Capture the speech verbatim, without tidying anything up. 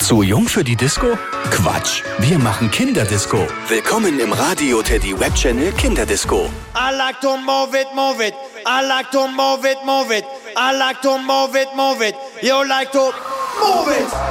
Zu jung für die Disco? Quatsch, wir machen Kinderdisco. Willkommen im Radio Teddy Web Channel Kinderdisco. I like to move it, move it. I like to move it, move it. I like to move it, move it. You like to move it.